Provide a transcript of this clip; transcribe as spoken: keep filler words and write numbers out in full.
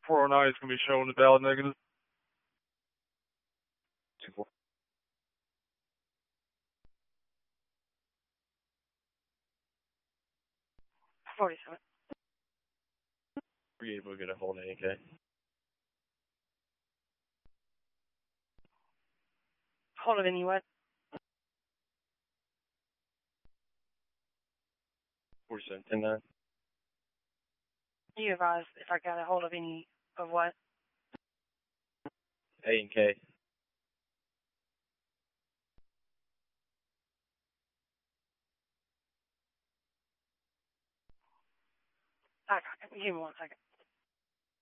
four oh nine is going to be showing the valid negative. two four. forty-seven. Were you able to get a hold of A K? Hold of any what? forty-seven ten nine. You advise if I got a hold of any of what? A and K. I got it. Give me one second.